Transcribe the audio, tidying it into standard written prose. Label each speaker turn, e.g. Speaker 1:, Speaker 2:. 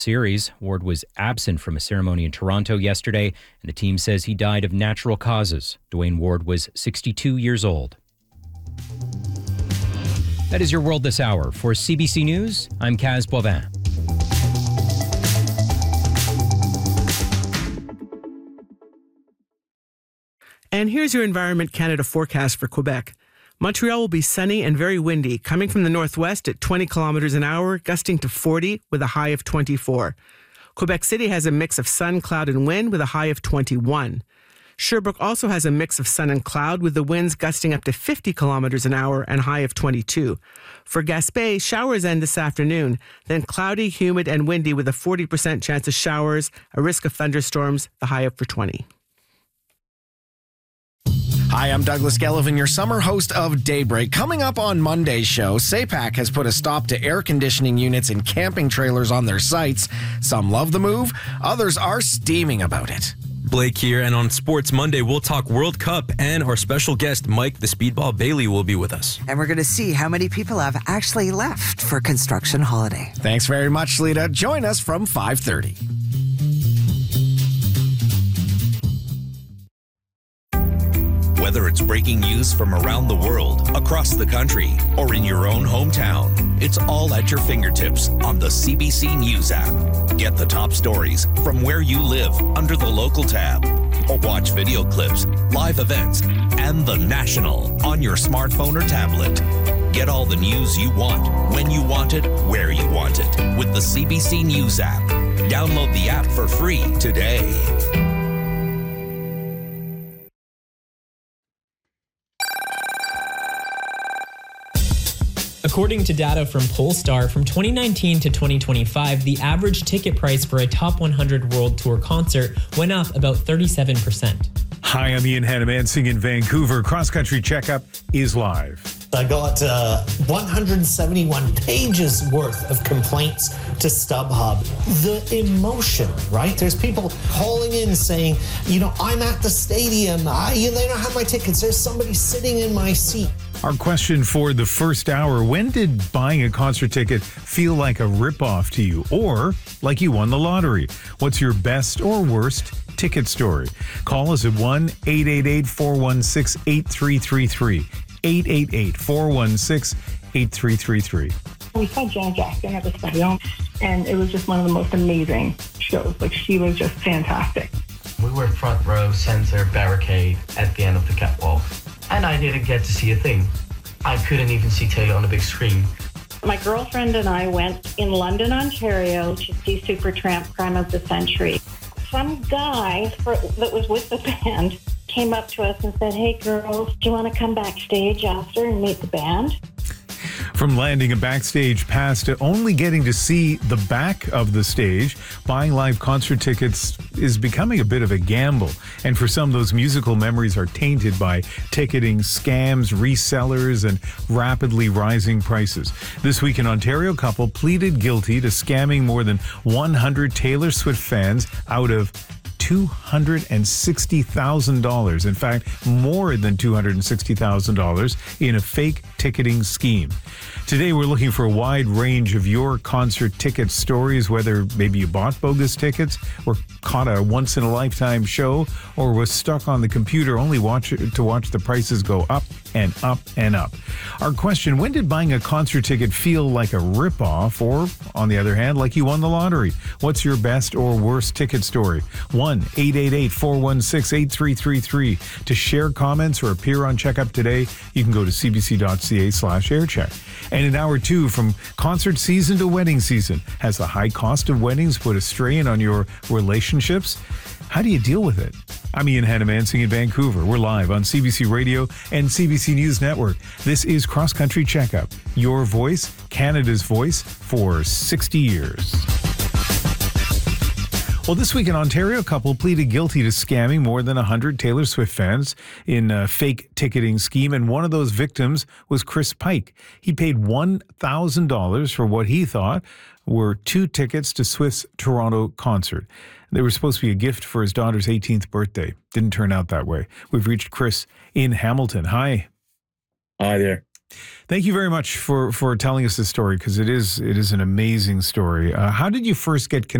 Speaker 1: series. Ward was absent from a ceremony in Toronto yesterday, and the team says he died of natural causes. Dwayne Ward was 62 years old. That is your world this hour. For CBC News, I'm Kaz Boivin.
Speaker 2: And here's your Environment Canada forecast for Quebec. Montreal will be sunny and very windy, coming from the northwest at 20 kilometers an hour, gusting to 40 with a high of 24. Quebec City has a mix of sun, cloud, and wind with a high of 21. Sherbrooke also has a mix of sun and cloud with the winds gusting up to 50 kilometers an hour and high of 22. For Gaspé, showers end this afternoon, then cloudy, humid, and windy with a 40% chance of showers, a risk of thunderstorms, the high up for 20.
Speaker 3: Hi, I'm Douglas Gellivan, your summer host of Daybreak. Coming up on Monday's show, SAPAC has put a stop to air conditioning units and camping trailers on their sites. Some love the move, others are steaming about it.
Speaker 4: Blake here, and on Sports Monday, we'll talk World Cup, and our special guest, Mike the Speedball Bailey, will be with us.
Speaker 5: And we're going to see how many people have actually left for construction holiday.
Speaker 3: Thanks very much, Lita. Join us from 5:30.
Speaker 6: Whether it's breaking news from around the world, across the country, or in your own hometown, it's all at your fingertips on the CBC News app. Get the top stories from where you live under the local tab, or watch video clips, live events, and the national on your smartphone or tablet. Get all the news you want, when you want it, where you want it, with the CBC News app. Download the app for free today.
Speaker 7: According to data from Polestar, from 2019 to 2025, the average ticket price for a Top 100 World Tour concert went up about 37%.
Speaker 8: Hi, I'm Ian Hannamansing in Vancouver. Cross Country Checkup is live.
Speaker 9: I got 171 pages worth of complaints to StubHub. The emotion, right? There's people calling in saying, I'm at the stadium. They don't have my tickets. There's somebody sitting in my seat.
Speaker 8: Our question for the first hour: when did buying a concert ticket feel like a ripoff to you, or like you won the lottery? What's your best or worst ticket story? Call us at 1-888-416-8333. 888-416-8333.
Speaker 10: We saw Janet Jackson at the stadium, and it was just one of the most amazing shows. She was just fantastic.
Speaker 11: We were front row, center, barricade at the end of the catwalk. And I didn't get to see a thing. I couldn't even see Taylor on the big screen.
Speaker 10: My girlfriend and I went in London, Ontario to see Supertramp Crime of the Century. Some guy that was with the band came up to us and said, "Hey girls, do you want to come backstage after and meet the band?"
Speaker 8: From landing a backstage pass to only getting to see the back of the stage, buying live concert tickets is becoming a bit of a gamble. And for some, those musical memories are tainted by ticketing scams, resellers, and rapidly rising prices. This week, an Ontario couple pleaded guilty to scamming more than 100 Taylor Swift fans out of $260,000. In fact, more than $260,000 in a fake ticketing scheme. Today, we're looking for a wide range of your concert ticket stories, whether maybe you bought bogus tickets or caught a once-in-a-lifetime show or was stuck on the computer only to watch the prices go up and up and up. Our question: when did buying a concert ticket feel like a ripoff, or, on the other hand, like you won the lottery? What's your best or worst ticket story? 1-888-416-8333. To share comments or appear on Checkup today, you can go to cbc.ca/aircheck. And in hour two, from concert season to wedding season, has the high cost of weddings put a strain on your relationships? How do you deal with it? I'm Ian Hannamansing in Vancouver. We're live on CBC Radio and CBC News Network. This is Cross Country Checkup, your voice, Canada's voice, for 60 years. Well, this week, an Ontario couple pleaded guilty to scamming more than 100 Taylor Swift fans in a fake ticketing scheme, and one of those victims was Chris Pike. He paid $1,000 for what he thought were 2 tickets to Swift's Toronto concert. They were supposed to be a gift for his daughter's 18th birthday. Didn't turn out that way. We've reached Chris in Hamilton. Hi.
Speaker 12: Hi there.
Speaker 8: Thank you very much for telling us this story, because it is an amazing story. How did you first get connected